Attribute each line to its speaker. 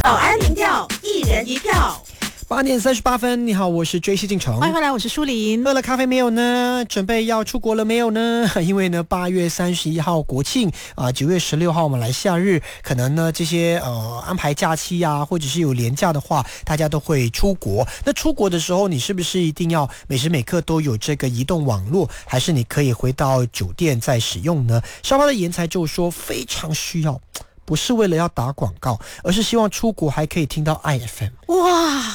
Speaker 1: 早安民调，一人一票。
Speaker 2: 8:38，你好，我是追西进城。
Speaker 3: 欢迎回来，我是舒琳。
Speaker 2: 喝了咖啡没有呢？准备要出国了没有呢？因为呢，8月31号国庆9月16号我们来夏日，可能呢这些安排假期啊，或者是有连假的话，大家都会出国。那出国的时候，你是不是一定要每时每刻都有这个移动网络，还是你可以回到酒店再使用呢？稍后的言才就说非常需要。不是为了要打广告，而是希望出国还可以听到 IFM。
Speaker 3: 哇，